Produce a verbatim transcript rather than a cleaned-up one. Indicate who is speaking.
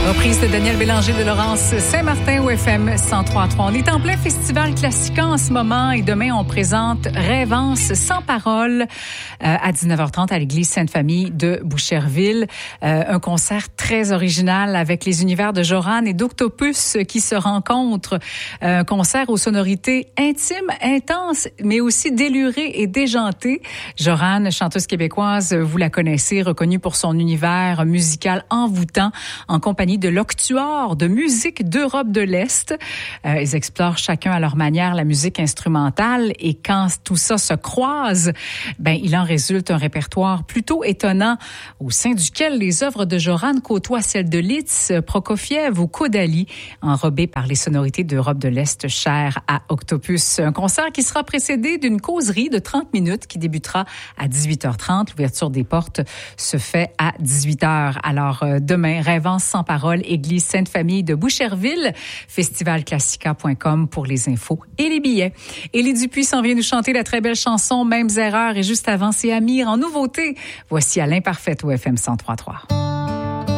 Speaker 1: Reprise de Daniel Bélanger de Laurence Saint-Martin au F M cent trois virgule trois. On est en plein festival Classica en ce moment et demain, on présente Rêvance sans parole euh, à dix-neuf heures trente à l'église Sainte-Famille de Boucherville. Euh, un concert très original avec les univers de Joran et d'Octopus qui se rencontrent. Un concert aux sonorités intimes, intenses, mais aussi délurées et déjantées. Joran, chanteuse québécoise, vous la connaissez, reconnue pour son univers musical envoûtant, en compagnie de l'Octuor de musique d'Europe de l'Est. Euh, ils explorent chacun à leur manière la musique instrumentale et quand tout ça se croise, ben il en résulte un répertoire plutôt étonnant au sein duquel les œuvres de Joran côtoient celles de Liszt, Prokofiev ou Kodály, enrobées par les sonorités d'Europe de l'Est chères à Octopus. Un concert qui sera précédé d'une causerie de trente minutes qui débutera à dix-huit heures trente. L'ouverture des portes se fait à dix-huit heures. Alors euh, demain, Rêvance sans parole, église Sainte-Famille de Boucherville, festival classica point com pour les infos et les billets. Élie Dupuis s'en vient nous chanter la très belle chanson Mêmes erreurs et juste avant c'est Amir en nouveauté. Voici à l'imparfaite au F M cent trois virgule trois.